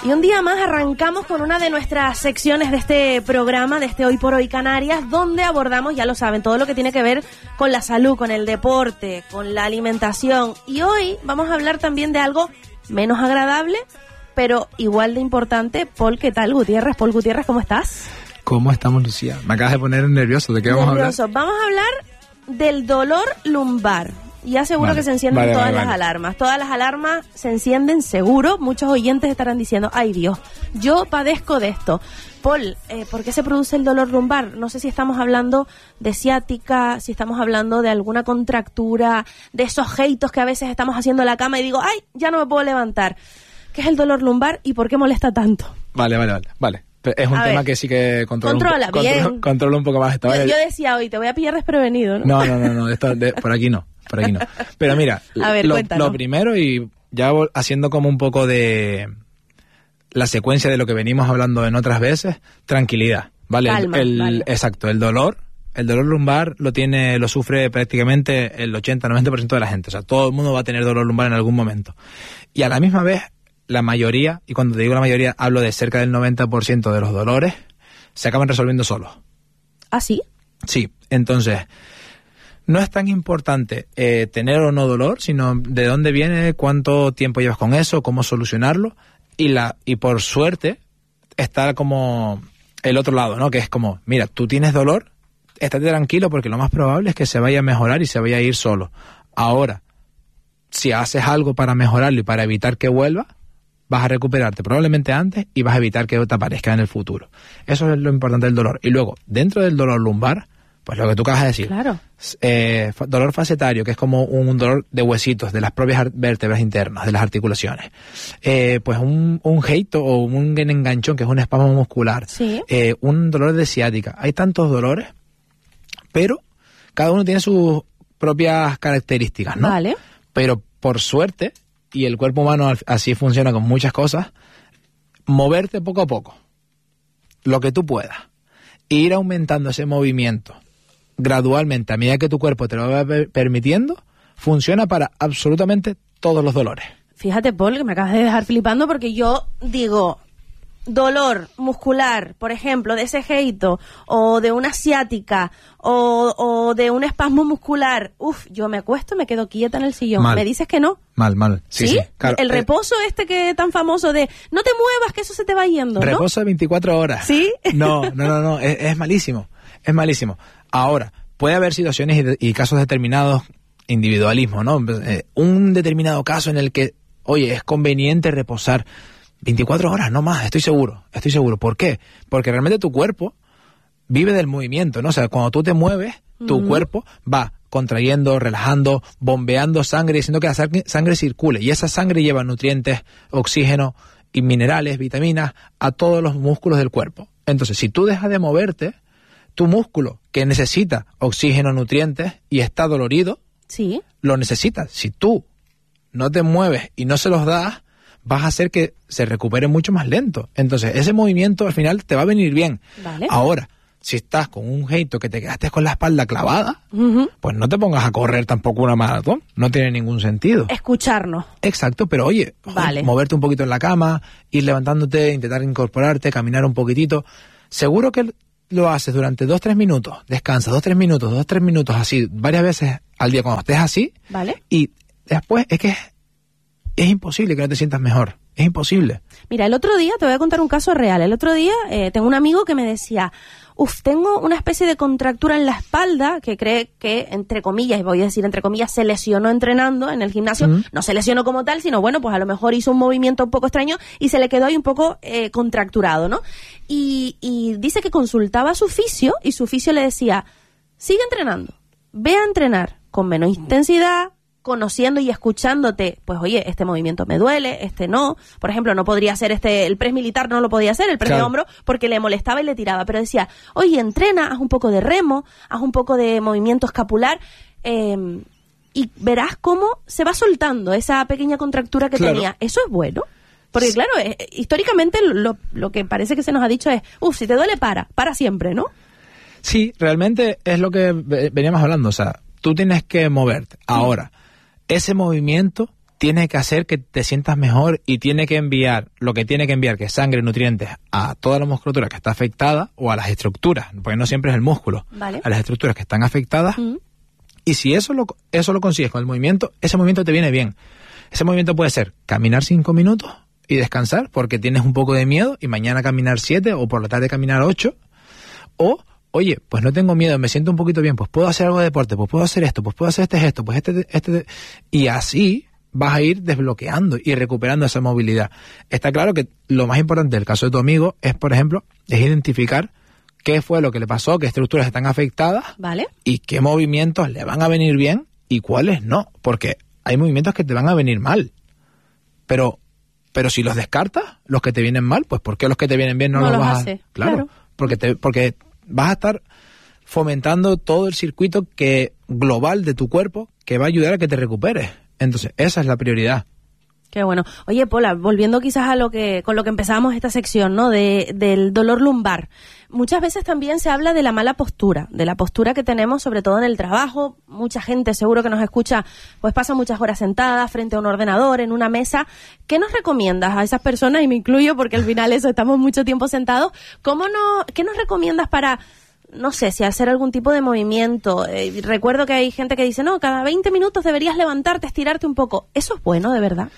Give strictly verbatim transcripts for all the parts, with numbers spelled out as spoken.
Y un día más arrancamos con una de nuestras secciones de este programa, de este Hoy por Hoy Canarias, donde abordamos, ya lo saben, todo lo que tiene que ver con la salud, con el deporte, con la alimentación. Y hoy vamos a hablar también de algo menos agradable, pero igual de importante. Paul, ¿qué tal, Gutiérrez? Paul Gutiérrez, ¿cómo estás? ¿Cómo estamos, Lucía? Me acabas de poner nervioso. ¿De qué vamos nervioso. a hablar? Vamos a hablar del dolor lumbar. Ya seguro vale, que se encienden vale, todas vale, las vale. alarmas. Todas las alarmas se encienden seguro. Muchos oyentes estarán diciendo, ay Dios, yo padezco de esto. Paul, eh, ¿por qué se produce el dolor lumbar? No sé si estamos hablando de ciática, si estamos hablando de alguna contractura, de esos geitos que a veces estamos haciendo en la cama y digo, ay, ya no me puedo levantar. ¿Qué es el dolor lumbar y por qué molesta tanto? Vale, vale, vale. vale. Es un A tema ver, que sí que controla, controla un, po- bien. controla, controla un poco más. Esta Yo, vez. yo decía hoy, te voy a pillar desprevenido, ¿no? No, no, no, no esto de- por aquí no, por aquí no. Pero mira, A ver, lo, cuéntanos. lo primero, y ya vol- haciendo como un poco de la secuencia de lo que venimos hablando en otras veces, tranquilidad, ¿vale? Calma, el, el- vale. Exacto, el dolor, el dolor lumbar lo tiene, lo sufre prácticamente el ochenta noventa por ciento de la gente. O sea, todo el mundo va a tener dolor lumbar en algún momento. Y a la misma vez, la mayoría, y cuando te digo la mayoría, hablo de cerca del noventa por ciento de los dolores, se acaban resolviendo solos. ¿Ah, sí? Sí, entonces, no es tan importante eh, tener o no dolor, sino de dónde viene, cuánto tiempo llevas con eso, cómo solucionarlo, y la y por suerte está como el otro lado, ¿no? Que es como, mira, tú tienes dolor, estate tranquilo porque lo más probable es que se vaya a mejorar y se vaya a ir solo. Ahora, si haces algo para mejorarlo y para evitar que vuelva, vas a recuperarte probablemente antes y vas a evitar que te aparezca en el futuro. Eso es lo importante del dolor. Y luego, dentro del dolor lumbar, pues lo que tú acabas de decir, Claro. eh, fa- dolor facetario, que es como un, un dolor de huesitos, de las propias ar- vértebras internas, de las articulaciones. Eh, pues un, un geito o un enganchón, que es un espasmo muscular. Sí. Eh, un dolor de ciática. Hay tantos dolores, pero cada uno tiene sus propias características, ¿no? Vale. Pero por suerte, y el cuerpo humano al- así funciona con muchas cosas, moverte poco a poco, lo que tú puedas, e ir aumentando ese movimiento gradualmente a medida que tu cuerpo te lo va per- permitiendo, funciona para absolutamente todos los dolores. Fíjate, Paul, que me acabas de dejar flipando porque yo digo, dolor muscular, por ejemplo, de ese geito, o de una ciática, o, o de un espasmo muscular, uf, yo me acuesto y me quedo quieta en el sillón. Mal. ¿Me dices que no? Mal, mal. Sí, ¿Sí? sí. Claro, El eh, reposo este que tan famoso de, no te muevas que eso se te va yendo, ¿no? reposo de veinticuatro horas. ¿Sí? No, no, no, no, es, es malísimo, es malísimo. Ahora, puede haber situaciones y, de- y casos determinados, individualismo, ¿no? Eh, un determinado caso en el que, oye, es conveniente reposar veinticuatro horas, no más, estoy seguro, estoy seguro. ¿Por qué? Porque realmente tu cuerpo vive del movimiento, ¿no? O sea, cuando tú te mueves, tu Ujú. cuerpo va contrayendo, relajando, bombeando sangre, haciendo que la sangre, sangre circule. Y esa sangre lleva nutrientes, oxígeno y minerales, vitaminas a todos los músculos del cuerpo. Entonces, si tú dejas de moverte, tu músculo, que necesita oxígeno, nutrientes y está dolorido, Sí. lo necesitas. Si tú no te mueves y no se los das, vas a hacer que se recupere mucho más lento. Entonces, ese movimiento al final te va a venir bien. Vale. Ahora, si estás con un geito que te quedaste con la espalda clavada, Ujú. pues no te pongas a correr tampoco una maratón. No tiene ningún sentido. Escucharnos. Exacto, pero oye, joder, Vale. moverte un poquito en la cama, ir levantándote, intentar incorporarte, caminar un poquitito. Seguro que lo haces durante dos, tres minutos, descansas dos, tres minutos, dos, tres minutos, así, varias veces al día cuando estés así, Vale. y después es que es, es imposible que no te sientas mejor. Es imposible. Mira, el otro día, te voy a contar un caso real. El otro día eh, tengo un amigo que me decía, uf, tengo una especie de contractura en la espalda que cree que, entre comillas, y voy a decir entre comillas, se lesionó entrenando en el gimnasio. Mm. No se lesionó como tal, sino bueno, pues a lo mejor hizo un movimiento un poco extraño y se le quedó ahí un poco eh, contracturado, ¿no? Y, y dice que consultaba a su fisio y su fisio le decía, sigue entrenando, ve a entrenar con menos intensidad, conociendo y escuchándote, pues oye, este movimiento me duele, este no. Por ejemplo, no podría hacer este, el press militar no lo podía hacer, el press Claro. de hombro, porque le molestaba y le tiraba. Pero decía, oye, entrena, haz un poco de remo, haz un poco de movimiento escapular, eh, y verás cómo se va soltando esa pequeña contractura que Claro. tenía. Eso es bueno. Porque Sí. claro, eh, históricamente lo, lo que parece que se nos ha dicho es, uff, si te duele, para, para siempre, ¿no? Sí, realmente es lo que ve- veníamos hablando. O sea, tú tienes que moverte. Ahora, ese movimiento tiene que hacer que te sientas mejor y tiene que enviar lo que tiene que enviar, que es sangre, nutrientes, a toda la musculatura que está afectada o a las estructuras, porque no siempre es el músculo, Vale. a las estructuras que están afectadas. Mm. Y si eso lo, eso lo consigues con el movimiento, ese movimiento te viene bien. Ese movimiento puede ser caminar cinco minutos y descansar porque tienes un poco de miedo y mañana caminar siete o por la tarde caminar ocho. O, oye, pues no tengo miedo, me siento un poquito bien, pues puedo hacer algo de deporte, pues puedo hacer esto, pues puedo hacer este gesto, pues este, este... Y así vas a ir desbloqueando y recuperando esa movilidad. Está claro que lo más importante del caso de tu amigo es, por ejemplo, es identificar qué fue lo que le pasó, qué estructuras están afectadas, Vale. y qué movimientos le van a venir bien y cuáles no, porque hay movimientos que te van a venir mal, pero pero si los descartas, los que te vienen mal, pues ¿por qué los que te vienen bien no, No los los vas hace, a...? Claro, claro. porque te porque vas a estar fomentando todo el circuito que global de tu cuerpo que va a ayudar a que te recuperes. Entonces, esa es la prioridad. Qué bueno. Oye, Pola, volviendo quizás a lo que con lo que empezábamos esta sección, ¿no? De, del dolor lumbar. Muchas veces también se habla de la mala postura, de la postura que tenemos sobre todo en el trabajo. Mucha gente seguro que nos escucha, pues pasa muchas horas sentada frente a un ordenador, en una mesa. ¿Qué nos recomiendas a esas personas? Y me incluyo porque al final eso, estamos mucho tiempo sentados. ¿Cómo no, qué nos recomiendas para, no sé, si hacer algún tipo de movimiento? Eh, recuerdo que hay gente que dice, no, cada veinte minutos deberías levantarte, estirarte un poco. ¿Eso es bueno, de verdad?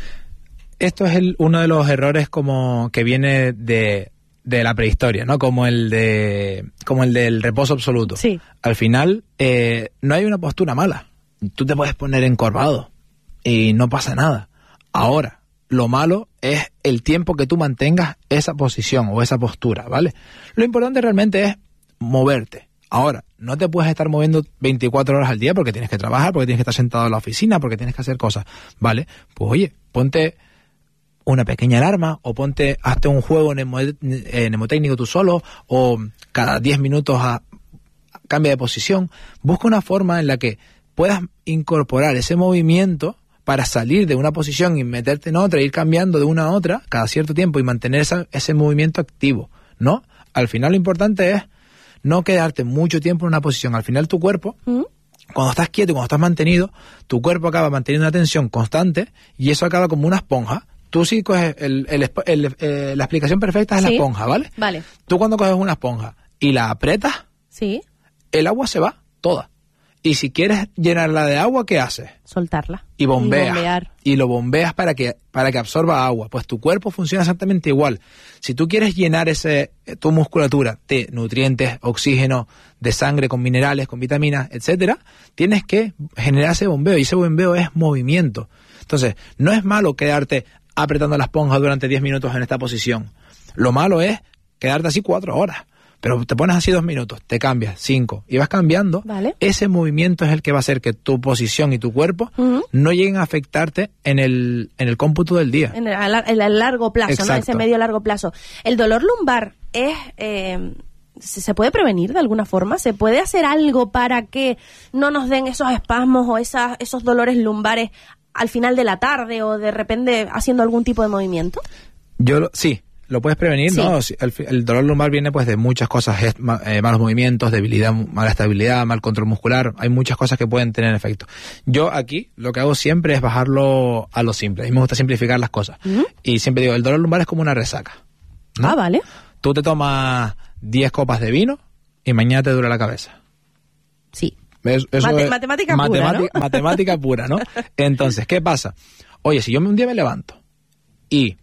Esto es el, uno de los errores como que viene de, de la prehistoria, ¿no? Como el de como el del reposo absoluto. Sí. Al final, eh, no hay una postura mala. Tú te puedes poner encorvado y no pasa nada. Ahora, lo malo es el tiempo que tú mantengas esa posición o esa postura, ¿vale? Lo importante realmente es moverte. Ahora, no te puedes estar moviendo veinticuatro horas al día porque tienes que trabajar, porque tienes que estar sentado en la oficina, porque tienes que hacer cosas, ¿vale? Pues oye, ponte una pequeña alarma o ponte, hazte un juego nemo, eh, mnemotécnico tú solo, o cada diez minutos a, a, cambia de posición. Busca una forma en la que puedas incorporar ese movimiento para salir de una posición y meterte en otra, ir cambiando de una a otra cada cierto tiempo y mantener esa, ese movimiento activo, ¿no? Al final lo importante es no quedarte mucho tiempo en una posición. Al final tu cuerpo, ¿Mm? cuando estás quieto y cuando estás mantenido, tu cuerpo acaba manteniendo una tensión constante y eso acaba como una esponja. Tú sí coges, el, el, el, el, eh, la explicación perfecta es ¿Sí? la esponja, ¿vale? Vale. Tú cuando coges una esponja y la aprietas, ¿Sí? el agua se va toda. Y si quieres llenarla de agua, ¿qué haces? Soltarla. Y bombeas. Y bombear. Y lo bombeas para que, para que absorba agua. Pues tu cuerpo funciona exactamente igual. Si tú quieres llenar ese, tu musculatura de nutrientes, oxígeno, de sangre con minerales, con vitaminas, etcétera, tienes que generar ese bombeo. Y ese bombeo es movimiento. Entonces, no es malo quedarte apretando la esponja durante diez minutos en esta posición. Lo malo es quedarte así cuatro horas. Pero te pones así dos minutos, te cambias, cinco, y vas cambiando. Vale. Ese movimiento es el que va a hacer que tu posición y tu cuerpo uh-huh. no lleguen a afectarte en el, en el cómputo del día. En el, en el largo plazo, Exacto. ¿no? Ese medio largo plazo. ¿El dolor lumbar es eh, se puede prevenir de alguna forma? ¿Se puede hacer algo para que no nos den esos espasmos o esas, esos dolores lumbares al final de la tarde o de repente haciendo algún tipo de movimiento? Yo lo, sí. Lo puedes prevenir, sí. ¿no? El, el dolor lumbar viene pues de muchas cosas, es, eh, malos movimientos, debilidad, mala estabilidad, mal control muscular, hay muchas cosas que pueden tener efecto. Yo aquí lo que hago siempre es bajarlo a lo simple, a mí me gusta simplificar las cosas. Uh-huh. Y siempre digo, el dolor lumbar es como una resaca, ¿no? Ah, vale. Tú te tomas diez copas de vino y mañana te duele la cabeza. Sí. Eso, eso Mate, es matemática matemática, pura, ¿no? Matemática pura, ¿no? Entonces, ¿qué pasa? Oye, si yo un día me levanto y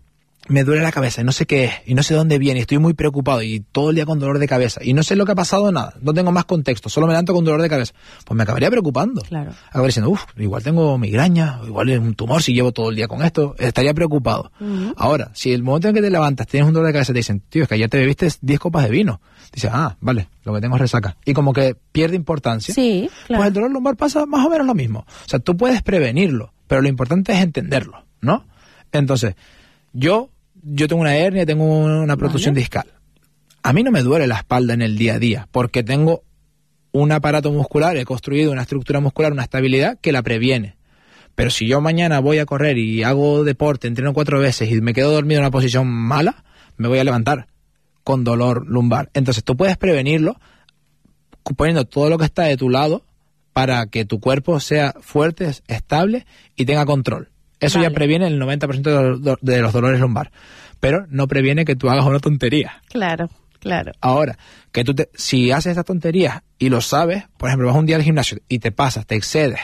me duele la cabeza y no sé qué es, y no sé dónde viene, y estoy muy preocupado y todo el día con dolor de cabeza, y no sé lo que ha pasado, nada, no tengo más contexto, solo me levanto con dolor de cabeza, pues me acabaría preocupando. Claro. Acabaría diciendo, uff, igual tengo migraña, o igual es un tumor si llevo todo el día con esto, estaría preocupado. Uh-huh. Ahora, si el momento en que te levantas tienes un dolor de cabeza, te dicen, tío, es que ayer te bebiste diez copas de vino. Dices, ah, vale, lo que tengo es resaca. Y como que pierde importancia. Sí, claro. Pues el dolor lumbar pasa más o menos lo mismo. O sea, tú puedes prevenirlo, pero lo importante es entenderlo, ¿no? Entonces, yo... Yo tengo una hernia, tengo una protrusión vale. discal. A mí no me duele la espalda en el día a día, porque tengo un aparato muscular, he construido una estructura muscular, una estabilidad que la previene. Pero si yo mañana voy a correr y hago deporte, entreno cuatro veces y me quedo dormido en una posición mala, me voy a levantar con dolor lumbar. Entonces tú puedes prevenirlo poniendo todo lo que está de tu lado para que tu cuerpo sea fuerte, estable y tenga control. Eso vale. Ya previene el noventa por ciento de los, de los dolores lumbar. Pero no previene que tú hagas una tontería. Claro, claro. Ahora, que tú te, si haces estas tonterías y lo sabes, por ejemplo, vas un día al gimnasio y te pasas, te excedes,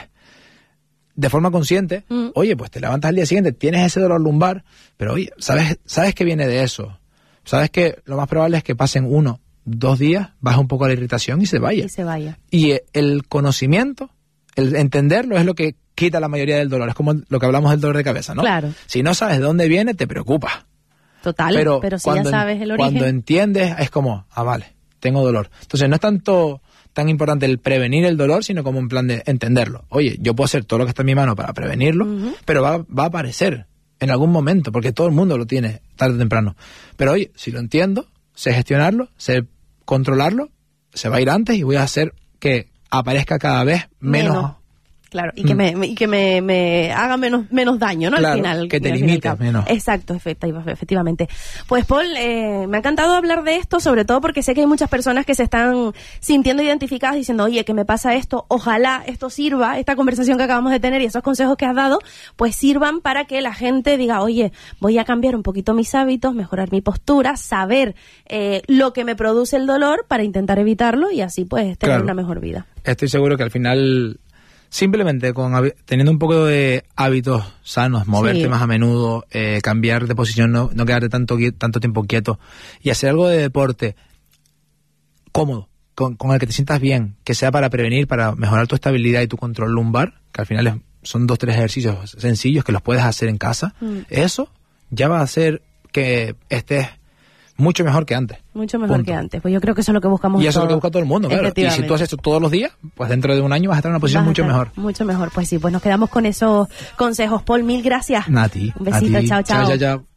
de forma consciente, mm. oye, pues te levantas al día siguiente, tienes ese dolor lumbar, pero oye, sabes, sabes que viene de eso. Sabes que lo más probable es que pasen uno, dos días, baja un poco la irritación y se vaya. Y se vaya. Y el conocimiento, el entenderlo es lo que quita la mayoría del dolor. Es como lo que hablamos del dolor de cabeza, ¿no? Claro. Si no sabes de dónde viene, te preocupa. Total, pero, pero si ya sabes el origen. Cuando entiendes, es como, ah, vale, tengo dolor. Entonces no es tanto tan importante el prevenir el dolor, sino como en plan de entenderlo. Oye, yo puedo hacer todo lo que está en mi mano para prevenirlo, uh-huh. pero va, va a aparecer en algún momento, porque todo el mundo lo tiene tarde o temprano. Pero oye, si lo entiendo, sé gestionarlo, sé controlarlo, se va a ir antes y voy a hacer que aparezca cada vez menos... menos. Claro, y que, me, y que me, me haga menos menos daño, ¿no? Claro, al final. Que te limite menos. Exacto, efectivamente. Pues Paul, eh, me ha encantado hablar de esto, sobre todo porque sé que hay muchas personas que se están sintiendo identificadas diciendo, oye, que me pasa esto, ojalá esto sirva, esta conversación que acabamos de tener y esos consejos que has dado, pues sirvan para que la gente diga, oye, voy a cambiar un poquito mis hábitos, mejorar mi postura, saber eh, lo que me produce el dolor para intentar evitarlo y así pues tener claro. una mejor vida. Estoy seguro que al final... Simplemente con teniendo un poco de hábitos sanos, moverte sí. más a menudo, eh, cambiar de posición, no, no quedarte tanto tanto tiempo quieto y hacer algo de deporte cómodo, con, con el que te sientas bien, que sea para prevenir, para mejorar tu estabilidad y tu control lumbar, que al final es, son dos, tres ejercicios sencillos que los puedes hacer en casa. Mm. Eso ya va a hacer que estés mucho mejor que antes. Mucho mejor Punto. que antes. Pues yo creo que eso es lo que buscamos. Y eso todo. es lo que busca todo el mundo, claro. Y si tú haces esto todos los días, pues dentro de un año vas a estar en una posición mucho mejor. Mucho mejor. Pues sí, pues nos quedamos con esos consejos. Paul, mil gracias. Nati. Un besito, chao, chao. Chao, chao, chao.